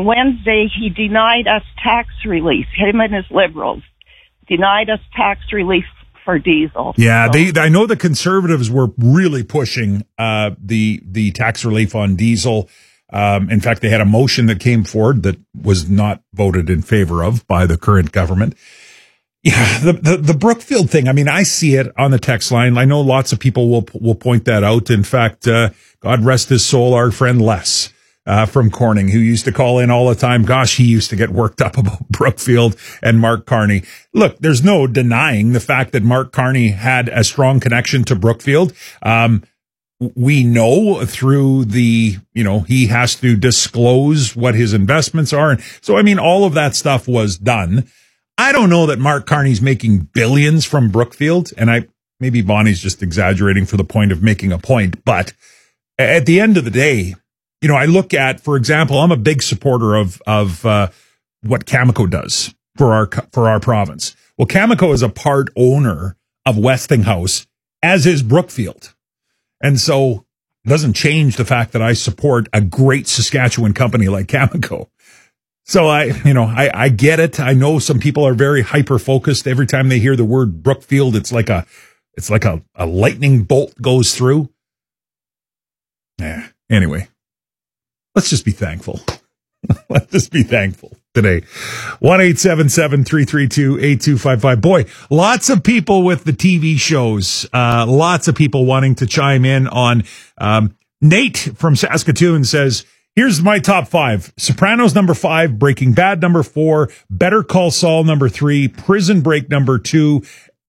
on Wednesday, he denied us tax relief. Him and his Liberals denied us tax relief for diesel. Yeah, I know the Conservatives were really pushing the tax relief on diesel. In fact, they had a motion that came forward that was not voted in favor of by the current government. Yeah, the Brookfield thing. I mean, I see it on the text line. I know lots of people will point that out. In fact, God rest his soul, our friend Les from Corning, who used to call in all the time. Gosh, he used to get worked up about Brookfield and Mark Carney. Look, there's no denying the fact that Mark Carney had a strong connection to Brookfield. We know through he has to disclose what his investments are. So, I mean, all of that stuff was done. I don't know that Mark Carney's making billions from Brookfield, and maybe Bonnie's just exaggerating for the point of making a point. But at the end of the day, I look at, for example, I'm a big supporter of what Cameco does for our province. Well, Cameco is a part owner of Westinghouse, as is Brookfield. And so it doesn't change the fact that I support a great Saskatchewan company like Cameco. So I get it. I know some people are very hyper focused. Every time they hear the word Brookfield, it's like a lightning bolt goes through. Yeah. Anyway, let's just be thankful. Let's just be thankful today. 1-877-332-8255. Boy, lots of people with the TV shows. Lots of people wanting to chime in on, Nate from Saskatoon says, here's my top 5. Sopranos number 5, Breaking Bad number 4, Better Call Saul number 3, Prison Break number 2,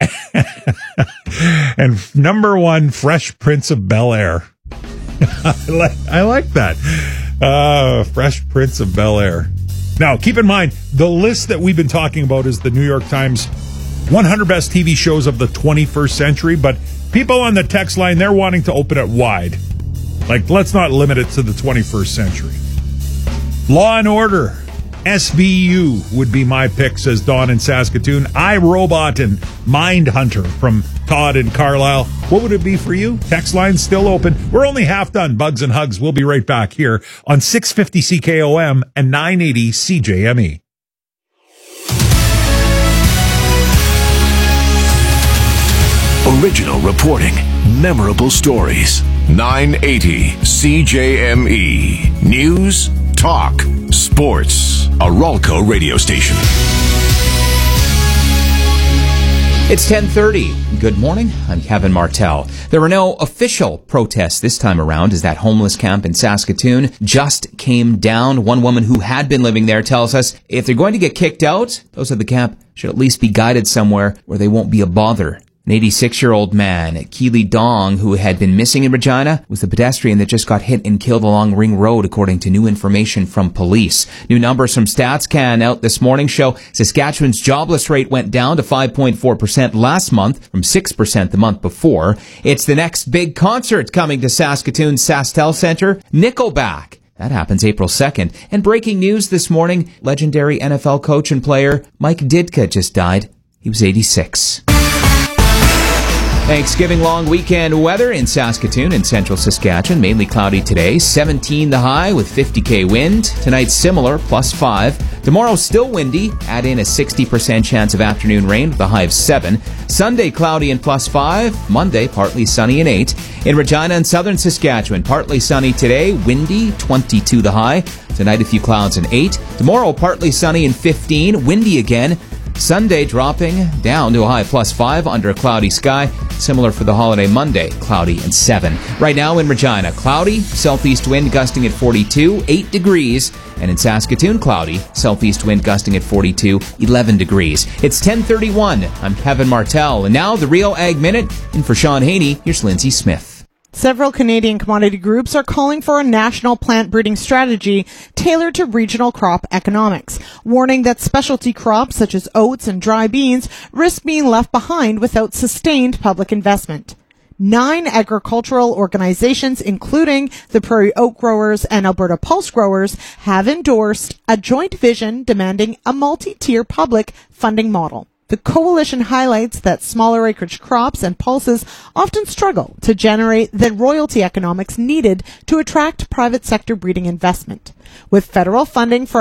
and number 1, Fresh Prince of Bel-Air. I like that. Fresh Prince of Bel-Air. Now, keep in mind, the list that we've been talking about is the New York Times 100 best TV shows of the 21st century, but people on the text line, they're wanting to open it wide. Like, let's not limit it to the 21st century. Law and Order, SVU would be my pick, says Dawn in Saskatoon. iRobot and Mindhunter from Todd in Carlisle. What would it be for you? Text line still open. We're only half done. Bugs and Hugs. We'll be right back here on 650 CKOM and 980 CJME. Original reporting, memorable stories. 980 CJME. News, talk, sports. A Ralco radio station. It's 10:30. Good morning. I'm Kevin Martell. There were no official protests this time around as that homeless camp in Saskatoon just came down. One woman who had been living there tells us if they're going to get kicked out, those at the camp should at least be guided somewhere where they won't be a bother. An 86-year-old man, Keely Dong, who had been missing in Regina, was the pedestrian that just got hit and killed along Ring Road, according to new information from police. New numbers from StatsCan out this morning show Saskatchewan's jobless rate went down to 5.4% last month from 6% the month before. It's the next big concert coming to Saskatoon's SaskTel Centre, Nickelback. That happens April 2nd. And breaking news this morning, legendary NFL coach and player Mike Ditka just died. He was 86. Thanksgiving long weekend weather in Saskatoon and central Saskatchewan. Mainly cloudy today. 17 the high with 50k wind. Tonight similar, +5. Tomorrow still windy. Add in a 60% chance of afternoon rain with a high of 7. Sunday cloudy and +5. Monday partly sunny and 8. In Regina and southern Saskatchewan, partly sunny today. Windy, 22 the high. Tonight a few clouds and 8. Tomorrow partly sunny and 15. Windy again. Sunday dropping down to a high of +5 under a cloudy sky. Similar for the holiday Monday, cloudy and 7. Right now in Regina, cloudy, southeast wind gusting at 42, 8 degrees. And in Saskatoon, cloudy, southeast wind gusting at 42, 11 degrees. It's 10:31. I'm Kevin Martell. And now the Rio Ag Minute. And for Sean Haney, here's Lindsay Smith. Several Canadian commodity groups are calling for a national plant breeding strategy tailored to regional crop economics, warning that specialty crops such as oats and dry beans risk being left behind without sustained public investment. 9 agricultural organizations, including the Prairie Oak Growers and Alberta Pulse Growers, have endorsed a joint vision demanding a multi-tier public funding model. The coalition highlights that smaller acreage crops and pulses often struggle to generate the royalty economics needed to attract private sector breeding investment. With federal funding for